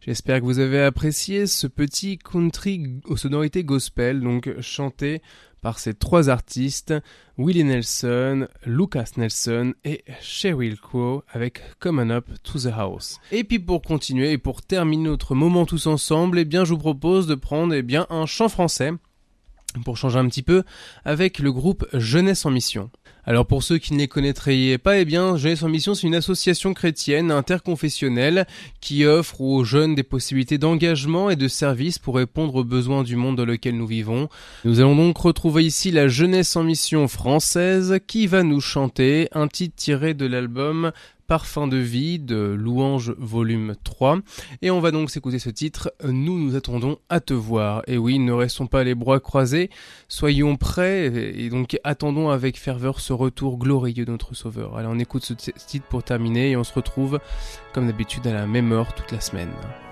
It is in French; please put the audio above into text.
J'espère que vous avez apprécié ce petit country aux sonorités gospel, donc chanté par ces trois artistes, Willie Nelson, Lucas Nelson et Sheryl Crow avec Come On Up to the House. Et puis pour continuer et pour terminer notre moment tous ensemble, je vous propose de prendre un chant français pour changer un petit peu avec le groupe Jeunesse en Mission. Alors pour ceux qui ne les connaîtraient pas, Jeunesse en Mission, c'est une association chrétienne interconfessionnelle qui offre aux jeunes des possibilités d'engagement et de service pour répondre aux besoins du monde dans lequel nous vivons. Nous allons donc retrouver ici la Jeunesse en Mission française qui va nous chanter un titre tiré de l'album Parfum de vie de Louange volume 3 et on va donc s'écouter ce titre Nous attendons à te voir. Et oui, ne restons pas les bras croisés, soyons prêts et donc attendons avec ferveur ce retour glorieux de notre Sauveur. Allez, on écoute ce titre pour terminer et on se retrouve comme d'habitude à la même heure toute la semaine.